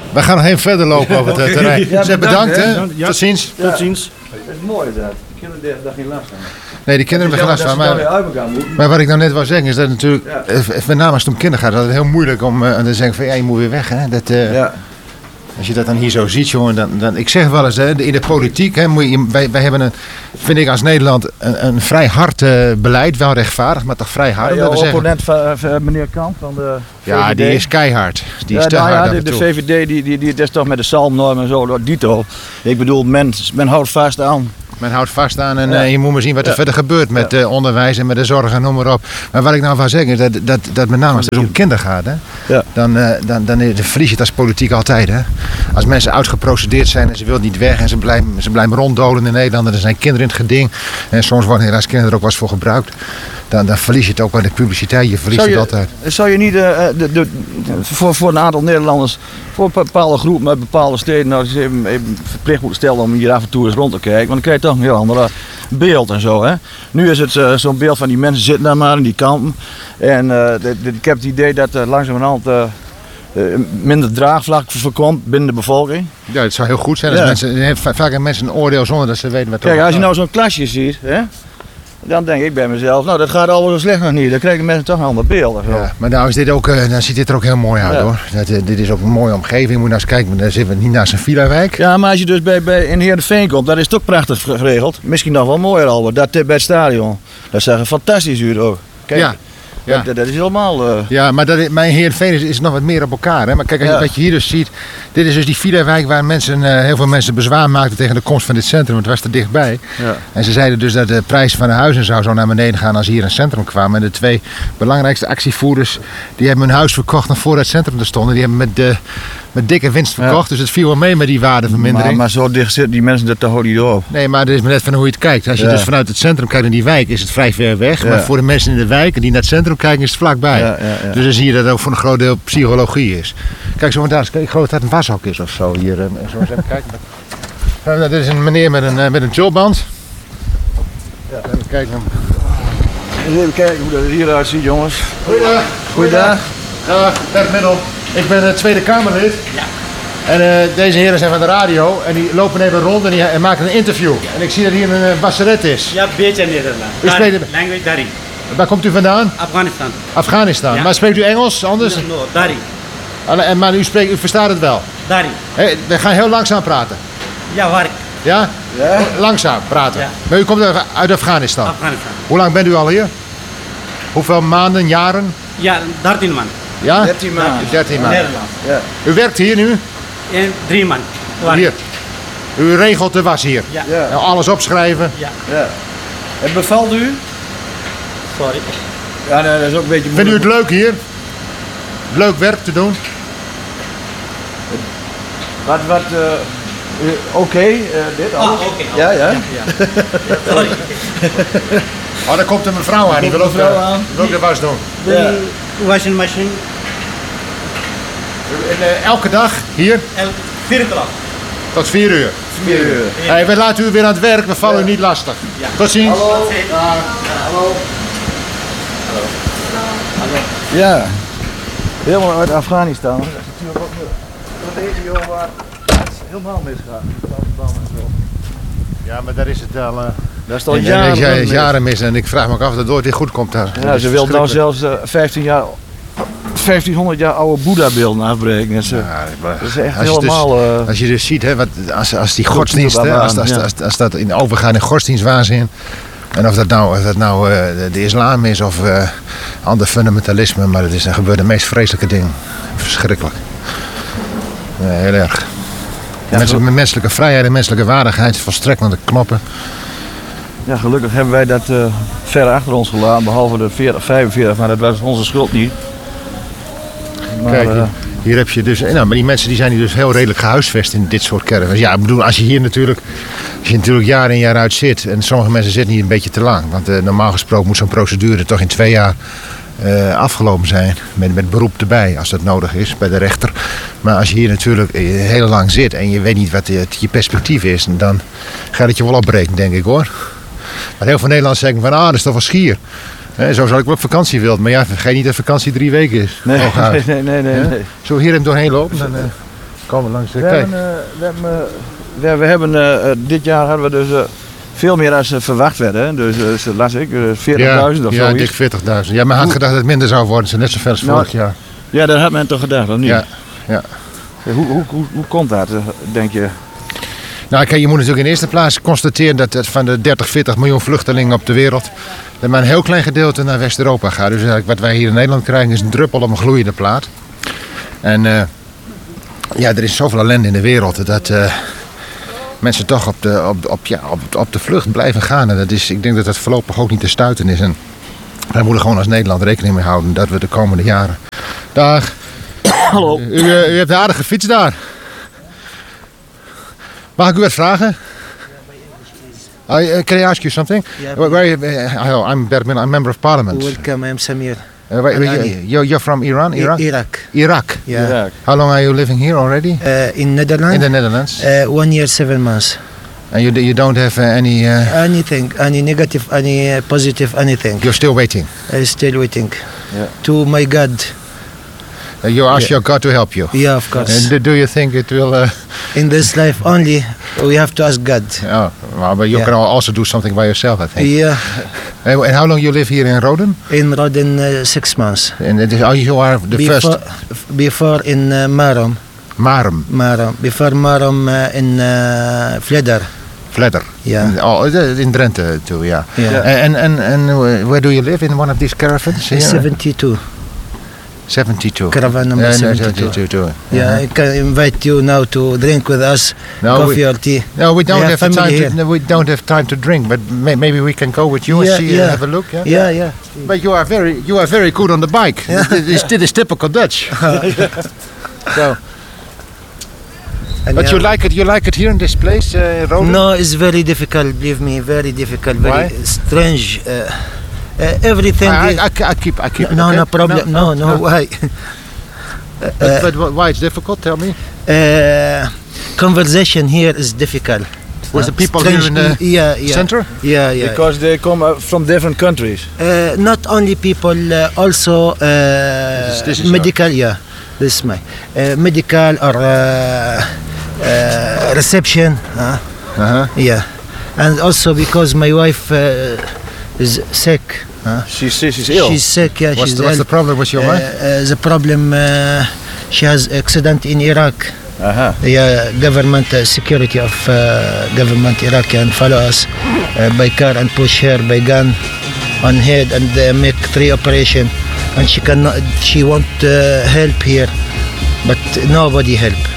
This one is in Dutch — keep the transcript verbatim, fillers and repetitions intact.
We gaan nog even verder lopen over het terrein. Ja, zeg, bedankt, hè. Ja. Tot ziens. Ja. Tot ziens. Het is mooi dat. De kinderen hebben daar geen last van. Nee, die kinderen hebben geen last van. Maar, maar wat ik nou net wou zeggen is dat natuurlijk, ja. met name als het om kinderen gaat, dat het heel moeilijk om uh, te zeggen van ja, je moet weer weg. Hè. Dat, uh, ja. Als je dat dan hier zo ziet, jongen, dan, dan ik zeg wel eens, hè, in de politiek, hè, moet je, wij, wij hebben een, vind ik als Nederland, een, een vrij hard uh, beleid, wel rechtvaardig, maar toch vrij hard. Ja, jouw opponent van uh, meneer Kamp van de V V D. Ja, die is keihard. Die is ja, te nou, hard ja, de, de V V D, die, die, die, die is toch met de psalmnorm en zo, dito. Ik bedoel, men, men houdt vast aan. Men houdt vast aan en ja. uh, je moet maar zien wat er ja. verder gebeurt met uh, onderwijs en met de zorg en noem maar op. Maar wat ik nou wil zeggen is dat, dat, dat met name als het om kinderen gaat, hè, ja. dan, uh, dan, dan, dan verlies je het als politiek altijd. Hè. Als mensen uitgeprocedeerd zijn en ze willen niet weg en ze blijven, ze blijven ronddolen in Nederland en er zijn kinderen in het geding. En soms worden helaas kinderen er ook wel eens voor gebruikt. Dan, dan verlies je het ook bij de publiciteit, je verliest je, het altijd. Zou je niet uh, de, de, voor, voor een aantal Nederlanders, voor een bepaalde groep met bepaalde steden, nou, even, even verplicht moeten stellen om hier af en toe eens rond te kijken? Want dan krijg je toch een heel ander beeld en zo. Hè? Nu is het uh, zo'n beeld van die mensen zitten daar maar in die kampen. En uh, de, de, ik heb het idee dat er uh, langzamerhand uh, uh, minder draagvlak voorkomt binnen de bevolking. Ja, het zou heel goed zijn. Ja. Als mensen, vaak hebben mensen een oordeel zonder dat ze weten wat er Kijk, als je nou zo'n klasje ziet, hè? Dan denk ik bij mezelf, nou dat gaat allemaal zo slecht nog niet. Dan krijgen mensen toch een ander beeld. Ja, maar nou is dit ook, uh, dan ziet dit er ook heel mooi uit, ja. hoor. Dat, uh, dit is ook een mooie omgeving. Je moet nou eens kijken, daar zitten we niet naast een villa-wijk. Ja, maar als je dus bij, bij in Heerenveen komt, daar is het ook prachtig geregeld. Misschien nog wel mooier al, dat bij het stadion. Dat is echt fantastisch hier ook. Kijk. Ja. Ja. Dat, dat is helemaal... Uh... Ja, maar dat, mijn Heerenveen is, is nog wat meer op elkaar. Hè? Maar kijk, ja. wat je hier dus ziet, dit is dus die villa-wijk waar mensen, uh, heel veel mensen bezwaar maakten tegen de komst van dit centrum. Het was er dichtbij. Ja. En ze zeiden dus dat de prijs van de huizen zou zo naar beneden gaan als hier in het centrum kwamen. En de twee belangrijkste actievoerders, die hebben hun huis verkocht nog voordat het centrum er stond. Die hebben met de... Met dikke winst verkocht, ja. dus het viel wel mee met die waardevermindering. Maar, maar zo dicht zitten die mensen dat toch niet op. Nee, maar dat is maar net van hoe je het kijkt. Als je ja. dus vanuit het centrum kijkt naar die wijk, is het vrij ver weg. Ja. Maar voor de mensen in de wijk die naar het centrum kijken, is het vlakbij. Ja, ja, ja. Dus dan zie je dat het ook voor een groot deel psychologie is. Kijk, zo daar, ik geloof dat het een washok is of zo hier. Zo eens even kijken. Nou, dit is een meneer met een, met een tulband. Ja. Even kijken. Even kijken hoe dat er hieruit ziet, jongens. Goeiedag. Goeiedag. Dag, Bert Middel. Ik ben uh, Tweede Kamerlid. Ja. En uh, deze heren zijn van de radio en die lopen even rond en die en maken een interview. Ja. En ik zie dat hier een uh, basseret is. Ja, een beetje Nederlands. U spreekt... Language Dari. Waar komt u vandaan? Afghanistan. Afghanistan. Ja. Maar spreekt u Engels anders? No, no Dari. En, maar u, spreekt, u verstaat het wel? Dari. Hey, we gaan heel langzaam praten. Ja, waar ik. Ja? Ja? Langzaam praten. Ja. Maar u komt uit Afghanistan? Afghanistan. Hoe lang bent u al hier? Hoeveel maanden, jaren? Ja, dertien maanden. Ja? dertien maanden. dertien maanden. Nederland. Ja. U werkt hier nu? In drie maanden. Hier. U regelt de was hier? Ja. Ja. Nou, alles opschrijven? Ja. Ja. En bevalt u? Sorry. Ja, nee, dat is ook een beetje moeilijk. Vindt u het leuk hier? Leuk werk te doen? Wat, wat, uh, uh, oké, okay, uh, dit alles? Ah, okay. Ja, ja. ja, ja. Sorry. Oh, daar komt een mevrouw aan, die wil ook, de, aan. Wil ook de was doen. De ja. washing machine. En, uh, elke dag hier? Elke vier uur. Tot vier uur. Vier uur. Hey, we laten u weer aan het werk, we vallen ja. u niet lastig. Ja. Tot ziens. Hallo. Ja. Hallo. Hallo. Hallo. Ja, helemaal uit Afghanistan. Dat is natuurlijk ook een regio waar het helemaal misgaat. Ja, maar daar is het al... Uh... Dat is al jaren, ja, is jaren mis en ik vraag me ook af of dat ooit weer goed komt daar. Ja, ze wil nou zelfs uh, vijftien jaar, vijftienhonderd jaar oude Boeddha-beelden afbreken. Dat is, uh, ja, dat is echt als helemaal... Je dus, uh, als je dus ziet, hè, wat, als, als die godsdienst, hè, als, als, ja. als, als dat in overgaan in godsdienstwaanzin, en of dat nou, of dat nou uh, de, de islam is of uh, ander fundamentalisme, maar het is, er gebeurt de meest vreselijke dingen. Verschrikkelijk. Ja, heel erg. Ja, Mensen, met menselijke vrijheid en menselijke waardigheid volstrekt naar de knoppen. Ja, gelukkig hebben wij dat uh, ver achter ons gelaten, behalve de veertig, vijfenveertig, maar dat was onze schuld niet. Maar, Kijk, hier, hier heb je dus, nou, maar die mensen die zijn hier dus heel redelijk gehuisvest in dit soort caravans. Ja, ik bedoel, als je hier natuurlijk, als je natuurlijk jaar in jaar uit zit, en sommige mensen zitten hier een beetje te lang, want uh, normaal gesproken moet zo'n procedure toch in twee jaar uh, afgelopen zijn, met, met beroep erbij, als dat nodig is, bij de rechter. Maar als je hier natuurlijk heel lang zit en je weet niet wat je, je perspectief is, dan gaat het je wel opbreken, denk ik hoor. Maar heel veel Nederlanders zeggen van, ah, dat is toch wel schier. He, zo zou ik wel op vakantie willen, maar ja, vergeet niet dat vakantie drie weken is. Nee, nee, nee, nee, nee, nee. Zullen we hier hem doorheen lopen? Dan, uh... Komen langs de We kijk. hebben, uh, we hebben, uh, we, we hebben uh, dit jaar hadden we dus uh, veel meer dan ze verwacht werden. Hè? Dus uh, ze las ik, uh, veertigduizend of ja, zoiets. dik veertigduizend. Ja, men had Hoe- gedacht dat het minder zou worden. Ze net zo ver als Nou, vorig jaar. Ja, dat had men toch gedacht, of niet? Ja, ja. Hoe, hoe, hoe, hoe komt dat, uh, denk je? Nou, kijk, je moet natuurlijk in eerste plaats constateren dat het van de dertig, veertig miljoen vluchtelingen op de wereld, dat maar een heel klein gedeelte naar West-Europa gaat. Dus eigenlijk wat wij hier in Nederland krijgen is een druppel op een gloeiende plaat. En uh, ja, er is zoveel ellende in de wereld dat uh, mensen toch op de, op, op, ja, op, op de vlucht blijven gaan. En dat is, ik denk dat dat voorlopig ook niet te stuiten is. En wij moeten gewoon als Nederland rekening mee houden dat we de komende jaren... Dag. Hallo. U, uh, u hebt een aardige fiets daar. Mag ik u wat vragen? Uh, can I ask you something? Yeah, Where, where you, uh, hello, I'm Bergman, I'm member of parliament. Welcome, I'm Samir. Uh, where, where, Alani. you, you're from Iran? Iraq? Iraq. Iraq. Yeah. Irak. How long are you living here already? Uh, in Netherlands. In the Netherlands. Uh, one year, seven months. And you, you don't have uh, any... Uh, Anything, any negative, any uh, positive, anything. you're still waiting. I still waiting. Yeah. To my God. Uh, you ask Yeah. your God to help you. Yeah, of course. And do, do you think it will... Uh, In this life only, we have to ask God. oh, well, but you Yeah. can also do something by yourself, I think. Yeah. And, and how long you live here in Roden? In Roden, uh, six months. And it is, oh, you are the before, first... Before in uh, Marum. Marum. Marum. Before Marum uh, in uh, Vledder. Vledder. Yeah. Oh, in Drenthe too, yeah. Yeah. And, and, and where do you live? In one of these caravans? Here? seventy-two. seventy-two. Caravan number Yeah, no, seventy-two. seventy-two. Yeah, I can invite you now to drink with us, No, coffee we- or tea. No, we don't We have, have the time family to, here. no, we don't have time to drink, but may, maybe we can go with you Yeah, and see yeah. and have a look. Yeah. Yeah, yeah. But you are very, you are very good on the bike. This, is- this is typical Dutch. so, And but you yeah. like it? You like it here in this place, uh, Roden? No, it's very difficult. Believe me, very difficult. Very Why? strange. Uh, uh, everything. I, is- I, I keep, I keep. it, no, okay? no problem. No, no. Why? But, but wh- why it's difficult? Tell me. Uh, conversation here is difficult. With the Uh, people here in the yeah, yeah, center? Yeah, yeah. Because they come uh, from different countries. Uh, not only people, uh, also uh, is- this is medical. Yeah, this is my uh, medical or uh, uh, reception. Uh, Uh-huh. yeah, and also because my wife uh, is sick. Uh, She's, she's ill. she's sick. Yeah, What's, she's the, what's the ill. problem with your Uh, wife? uh, the problem. Uh, she has accident in Iraq. Aha. Yeah, government uh, security of uh, government Iraq can follow us uh, by car and push her by gun on head and uh, make three operation, and she cannot. She want uh, help here, but nobody help.